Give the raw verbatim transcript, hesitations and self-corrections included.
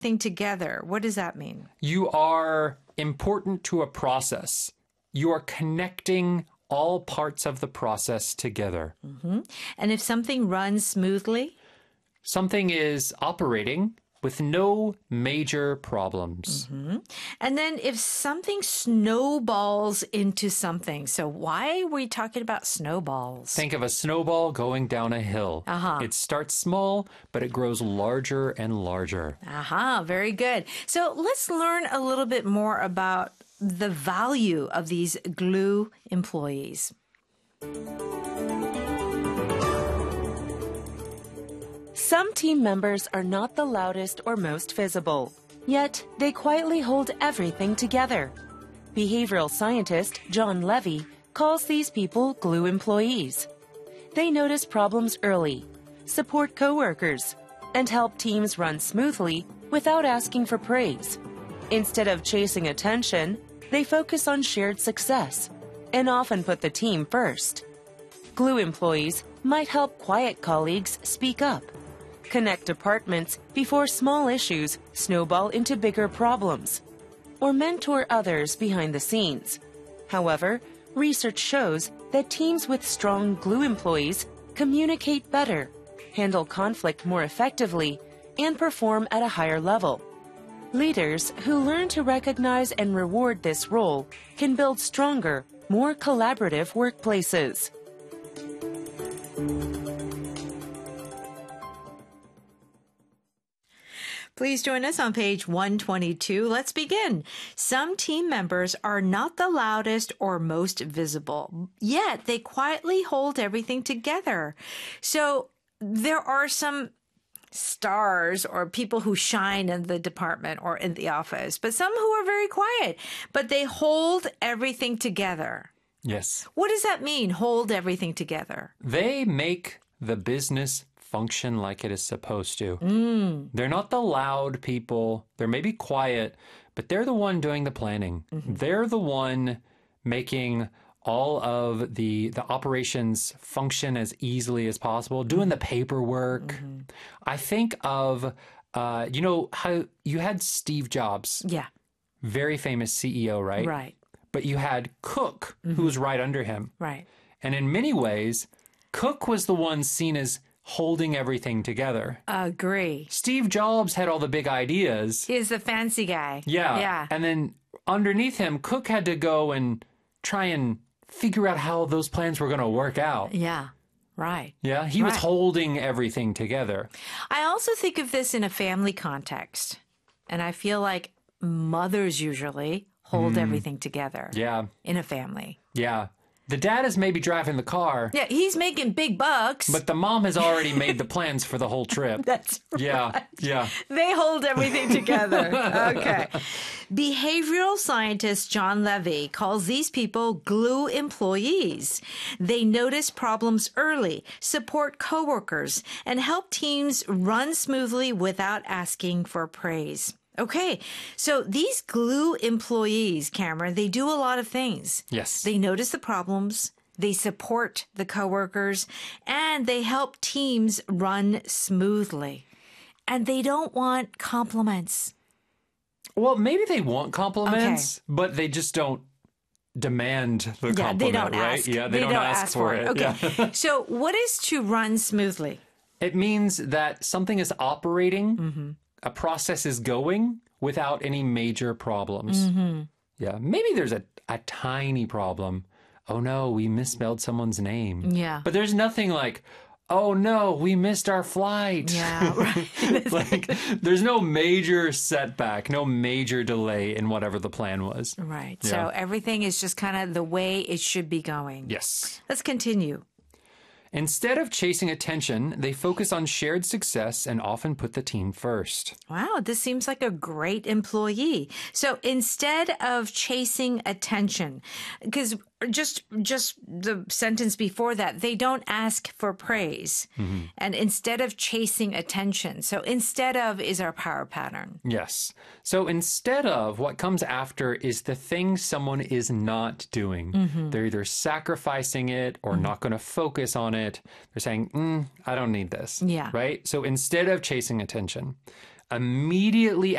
thing together. What does that mean? You are important to a process. You are connecting all parts of the process together. Mm-hmm. And if something runs smoothly? Something is operating with no major problems. Mm-hmm. And then if something snowballs into something. So why are we talking about snowballs? Think of a snowball going down a hill. Uh-huh. It starts small, but it grows larger and larger. Aha, uh-huh, very good. So let's learn a little bit more about the value of these glue employees. Some team members are not the loudest or most visible, yet they quietly hold everything together. Behavioral scientist John Levy calls these people glue employees. They notice problems early, support coworkers, and help teams run smoothly without asking for praise. Instead of chasing attention, they focus on shared success and often put the team first. Glue employees might help quiet colleagues speak up, connect departments before small issues snowball into bigger problems, or mentor others behind the scenes. However, research shows that teams with strong glue employees communicate better, handle conflict more effectively, and perform at a higher level. Leaders who learn to recognize and reward this role can build stronger, more collaborative workplaces. Please join us on page one twenty-two. Let's begin. Some team members are not the loudest or most visible, yet they quietly hold everything together. So there are some stars or people who shine in the department or in the office, but some who are very quiet, but they hold everything together. Yes. What does that mean, hold everything together? They make the business function like it is supposed to. Mm. They're not the loud people. They're maybe quiet, but they're the one doing the planning. Mm-hmm. They're the one making all of the the operations function as easily as possible, doing the paperwork. Mm-hmm. I think of, uh, you know, how you had Steve Jobs. Yeah. Very famous C E O, right? Right. But you had Cook, mm-hmm. who was right under him. Right. And in many ways, Cook was the one seen as holding everything together. Agree. Steve Jobs had all the big ideas. He's the fancy guy. Yeah. Yeah. And then underneath him, Cook had to go and try and figure out how those plans were going to work out. Yeah. Right. Yeah. He right. was holding everything together. I also think of this in a family context. And I feel like mothers usually hold mm. everything together. Yeah. In a family. Yeah. The dad is maybe driving the car. Yeah, he's making big bucks. But the mom has already made the plans for the whole trip. That's right. Yeah, yeah. They hold everything together. Okay. Behavioral scientist John Levy calls these people glue employees. They notice problems early, support coworkers, and help teams run smoothly without asking for praise. Okay, so these glue employees, Cameron, they do a lot of things. Yes. They notice the problems, they support the coworkers, and they help teams run smoothly. And they don't want compliments. Well, maybe they want compliments, okay. but they just don't demand the yeah, compliment, they don't right? Ask. Yeah, they, they don't, don't ask, ask for it. it. Okay, Yeah. So what is to run smoothly? It means that something is operating, mm-hmm. a process is going without any major problems. Mm-hmm. Yeah, maybe there's a, a tiny problem. Oh no, we misspelled someone's name. Yeah. But there's nothing like, oh no, we missed our flight. Yeah, right. Like, there's no major setback, no major delay in whatever the plan was. Right. Yeah. So everything is just kind of the way it should be going. Yes. Let's continue. Instead of chasing attention, they focus on shared success and often put the team first. Wow, this seems like a great employee. So instead of chasing attention, because just just the sentence before that, they don't ask for praise. Mm-hmm. And instead of chasing attention. So instead of is our power pattern. Yes. So instead of, what comes after is the thing someone is not doing. Mm-hmm. They're either sacrificing it or mm-hmm. not going to focus on it. They're saying, mm, I don't need this. Yeah. Right? So instead of chasing attention, immediately